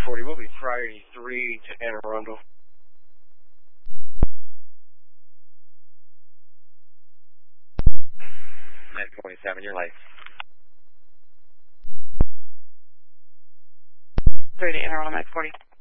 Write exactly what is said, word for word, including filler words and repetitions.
forty, we'll be priority three to Anne Arundel. nine twenty-seven, your lights. three to Anne Arundel, Mac forty.